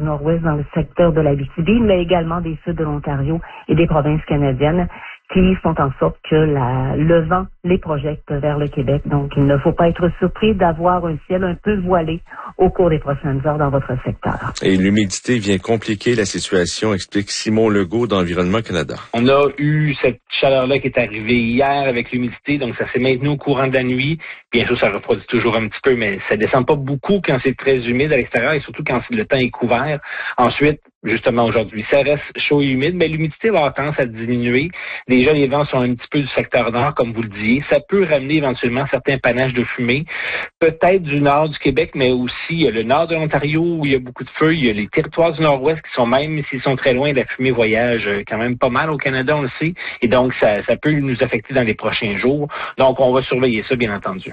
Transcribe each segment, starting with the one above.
nord-ouest dans le secteur de l'Abitibi, mais également des sud de l'Ontario et des provinces canadiennes qui font en sorte que le vent les projette vers le Québec. Donc, il ne faut pas être surpris d'avoir un ciel un peu voilé au cours des prochaines heures dans votre secteur. Et l'humidité vient compliquer la situation, explique Simon Legault d'Environnement Canada. On a eu cette chaleur-là qui est arrivée hier avec l'humidité, donc ça s'est maintenu au courant de la nuit. Bien sûr, ça refroidit toujours un petit peu, mais ça descend pas beaucoup quand c'est très humide à l'extérieur et surtout quand le temps est couvert. Ensuite, justement aujourd'hui, ça reste chaud et humide, mais l'humidité va avoir tendance à diminuer. Déjà, les vents sont un petit peu du secteur nord, comme vous le disiez. Ça peut ramener éventuellement certains panaches de fumée, peut-être du nord du Québec, mais aussi il y a le nord de l'Ontario où il y a beaucoup de feu. Il y a les territoires du nord-ouest qui sont, même s'ils sont très loin, la fumée voyage quand même pas mal au Canada, on le sait. Et donc, ça peut nous affecter dans les prochains jours. Donc, on va surveiller ça, bien entendu.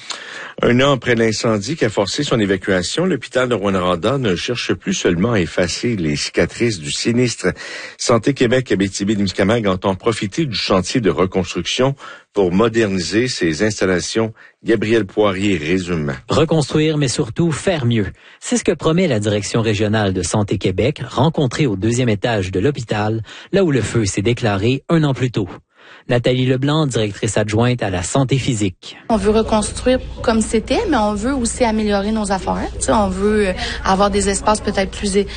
Un an après l'incendie qui a forcé son évacuation, l'hôpital de Rouyn-Noranda ne cherche plus seulement à effacer les cicatrices du sinistre. Santé Québec Abitibi-Témiscamingue entend profiter du chantier de reconstruction pour moderniser ses installations. Gabriel Poirier résume. Reconstruire, mais surtout faire mieux. C'est ce que promet la direction régionale de Santé Québec, rencontrée au 2e étage de l'hôpital, là où le feu s'est déclaré un an plus tôt. Nathalie Leblanc, directrice adjointe à la santé physique. On veut reconstruire comme c'était, mais on veut aussi améliorer nos affaires. Tu sais, on veut avoir des espaces peut-être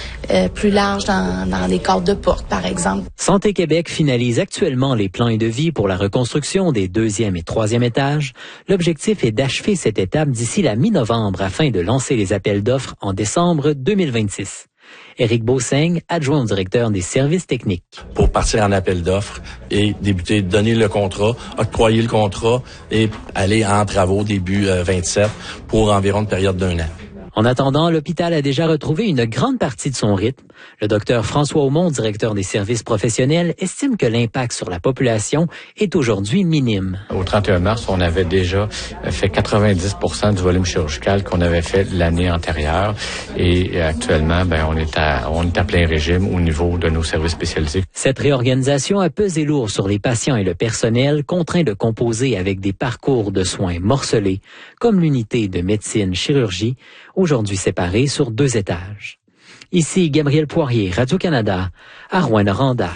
plus larges dans les cadres de porte, par exemple. Santé Québec finalise actuellement les plans et devis pour la reconstruction des 2e et 3e étages. L'objectif est d'achever cette étape d'ici la mi-novembre afin de lancer les appels d'offres en décembre 2026. Éric Beauseigne, adjoint au directeur des services techniques. Pour partir en appel d'offres et débuter, donner le contrat, octroyer le contrat et aller en travaux début 27 pour environ une période d'1 an. En attendant, l'hôpital a déjà retrouvé une grande partie de son rythme. Le docteur François Aumont, directeur des services professionnels, estime que l'impact sur la population est aujourd'hui minime. Au 31 mars, on avait déjà fait 90% du volume chirurgical qu'on avait fait l'année antérieure. Et actuellement, on est à plein régime au niveau de nos services spécialisés. Cette réorganisation a pesé lourd sur les patients et le personnel contraints de composer avec des parcours de soins morcelés, comme l'unité de médecine-chirurgie, aujourd'hui séparée sur 2 étages. Ici Gabriel Poirier, Radio-Canada, à Rouyn-Noranda.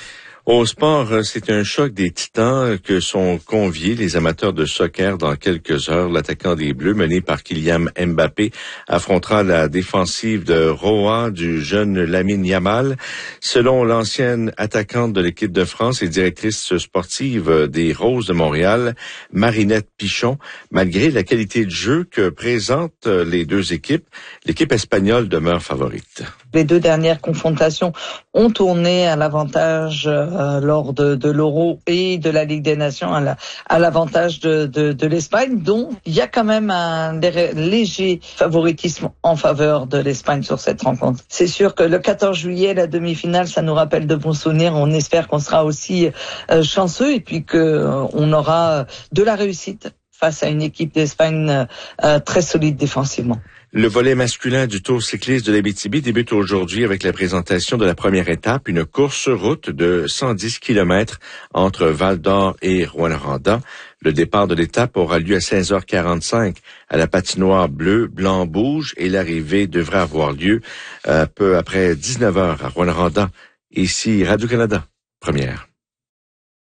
Au sport, c'est un choc des titans que sont conviés les amateurs de soccer dans quelques heures. L'attaquant des Bleus, mené par Kylian Mbappé, affrontera la défensive de Rohan du jeune Lamine Yamal. Selon l'ancienne attaquante de l'équipe de France et directrice sportive des Roses de Montréal, Marinette Pichon, malgré la qualité de jeu que présentent les deux équipes, l'équipe espagnole demeure favorite. Les 2 dernières confrontations ont tourné à l'avantage lors de l'Euro et de la Ligue des Nations à l'avantage de l'Espagne. Donc, il y a quand même un léger favoritisme en faveur de l'Espagne sur cette rencontre. C'est sûr que le 14 juillet, la demi-finale, ça nous rappelle de bons souvenirs. On espère qu'on sera aussi chanceux et puis qu'on aura de la réussite face à une équipe d'Espagne très solide défensivement. Le volet masculin du Tour cycliste de l'Abitibi débute aujourd'hui avec la présentation de la première étape, une course-route de 110 km entre Val-d'Or et Rouyn-Noranda. Le départ de l'étape aura lieu à 16h45 à la patinoire bleu, blanc, rouge et l'arrivée devrait avoir lieu peu après 19h à Rouyn-Noranda. Ici Radio-Canada, première.